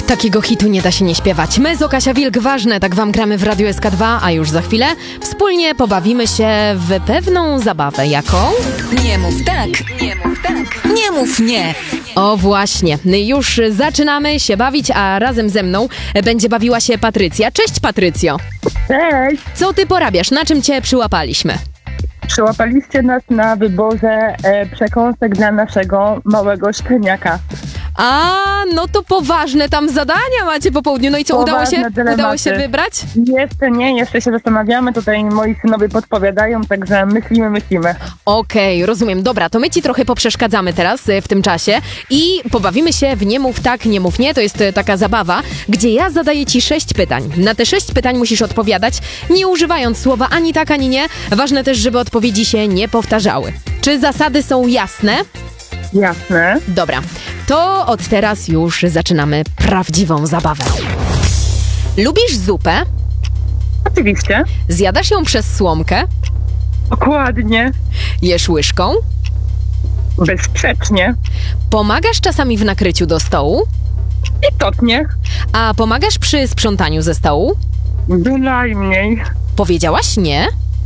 Takiego hitu nie da się nie śpiewać. My z Kasia Wilk, ważne, tak wam gramy w Radiu SK2, a już za chwilę wspólnie pobawimy się w pewną zabawę. Jaką? Nie mów tak, nie mów tak, nie mów nie. O właśnie, już zaczynamy się bawić, a razem ze mną będzie bawiła się Patrycja. Cześć Patrycjo! Cześć! Co ty porabiasz? Na czym cię przyłapaliśmy? Przyłapaliście nas na wyborze przekąsek dla naszego małego szczeniaka. A, no to poważne tam zadania macie po południu. No i co, udało się wybrać? Jeszcze się zastanawiamy. Tutaj moi synowie podpowiadają, także myślimy. Okej, rozumiem. Dobra, to my ci trochę poprzeszkadzamy teraz w tym czasie i pobawimy się w nie mów tak, nie mów nie. To jest taka zabawa, gdzie ja zadaję ci 6 pytań. Na te 6 pytań musisz odpowiadać, nie używając słowa ani tak, ani nie. Ważne też, żeby odpowiedzi się nie powtarzały. Czy zasady są jasne? Jasne. Dobra, to od teraz już zaczynamy prawdziwą zabawę. Lubisz zupę? Oczywiście. Zjadasz ją przez słomkę? Dokładnie. Jesz łyżką? Bezsprzecznie. Pomagasz czasami w nakryciu do stołu? Istotnie. A pomagasz przy sprzątaniu ze stołu? Bynajmniej. Powiedziałaś nie?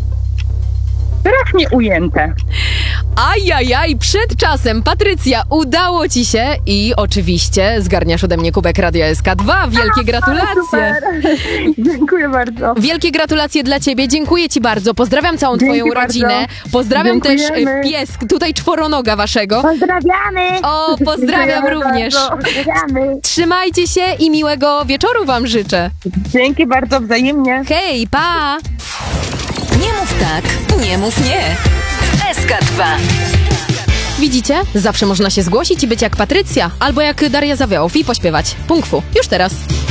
Trafnie ujęte. Ajajaj, przed czasem. Patrycja, udało ci się i oczywiście zgarniasz ode mnie kubek Radia SK2. Wielkie gratulacje. Super. Dziękuję bardzo. Wielkie gratulacje dla ciebie. Dziękuję ci bardzo. Pozdrawiam całą twoją rodzinę. Bardzo. Pozdrawiam Dziękujemy. też piesk, tutaj czworonoga waszego. Pozdrawiamy. O, pozdrawiam również. Pozdrawiamy. Trzymajcie się i miłego wieczoru wam życzę. Dzięki bardzo, wzajemnie. Hej, pa! Nie mów tak, nie mów nie. SK2. Widzicie? Zawsze można się zgłosić i być jak Patrycja albo jak Daria Zawiałow i pośpiewać. Punk fu. Już teraz.